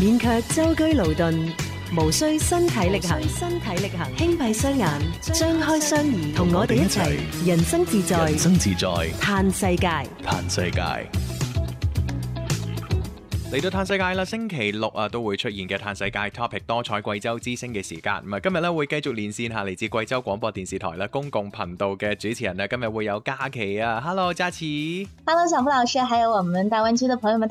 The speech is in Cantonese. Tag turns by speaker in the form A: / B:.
A: 免卻舟車勞頓，無需身體力行，輕閉雙眼，張開雙耳，同我哋一齊人生自在，嘆世界。
B: 嚟到嘆世界啦，星期六都會出現嘅嘆世界 topic 多彩貴州之聲嘅時間。今日會繼續連線下嚟自貴州廣播電視台公共頻道嘅主持人今日會有嘉琪啊 ，Hello 嘉琪
C: ，Hello 小付老師，還有我們大灣區的朋友們。